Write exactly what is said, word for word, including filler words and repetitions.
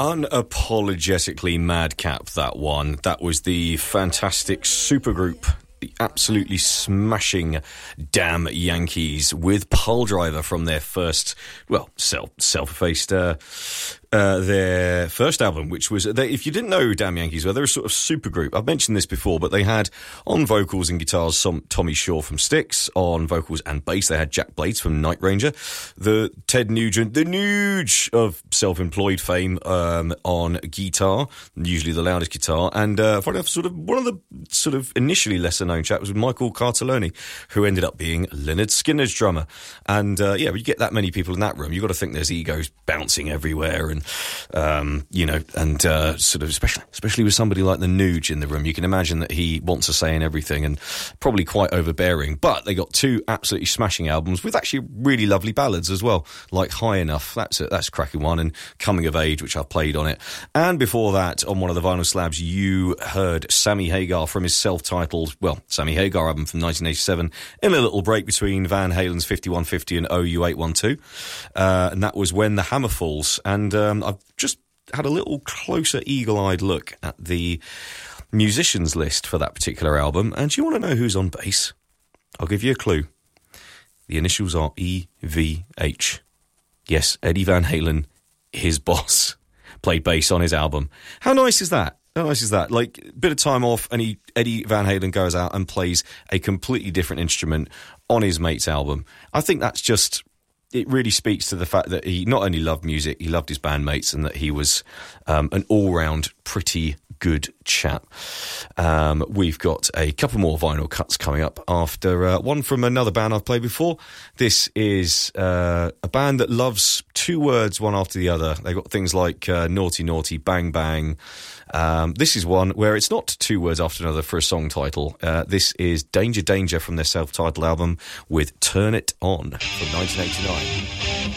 unapologetically madcap, that one. That was the fantastic supergroup, the absolutely smashing Damn Yankees, with Piledriver from their first, well, self, self-effaced, uh, uh, their first album, which was, they, if you didn't know who Damn Yankees were, they're a sort of supergroup. I've mentioned this before, but they had on vocals and guitars some Tommy Shaw from Styx, on vocals and bass they had Jack Blades from Night Ranger, the Ted Nugent, the Nuge of Self-Employed fame, um, on guitar, usually the loudest guitar, and uh, funny enough, sort of one of the sort of initially lesser known chaps was Michael Cartellone, who ended up being Lynyrd Skynyrd's drummer. And uh, yeah, when you get that many people in that room, you've got to think there's egos bouncing everywhere, and um, you know, and uh, sort of especially especially with somebody like the Nuge in the room, you can imagine that he wants a say in everything and probably quite overbearing. But they got two absolutely smashing albums with actually really lovely ballads as well, like High Enough. That's a, that's a cracking one, and Coming of Age, which I've played on it. And before that, on one of the vinyl slabs, you heard Sammy Hagar from his self-titled, well, Sammy Hagar album from nineteen eighty-seven, in a little break between Van Halen's fifty-one fifty and O U eight one two, uh, and that was When the Hammer Falls. And um, I've just had a little closer eagle-eyed look at the musicians list for that particular album, and do you want to know who's on bass? I'll give you a clue. The initials are E V H. Yes, Eddie Van Halen, his boss, played bass on his album. How nice is that? How nice is that? Like, a bit of time off, and he, Eddie Van Halen goes out and plays a completely different instrument on his mate's album. I think that's just, it really speaks to the fact that he not only loved music, he loved his bandmates, and that he was um, an all-round pretty good chap. Um, we've got a couple more vinyl cuts coming up after uh, one from another band I've played before. This is uh, a band that loves two words one after the other. They've got things like uh, Naughty Naughty, Bang Bang. Um, this is one where it's not two words after another for a song title. Uh, this is Danger Danger from their self-titled album with Turn It On from nineteen eighty-nine.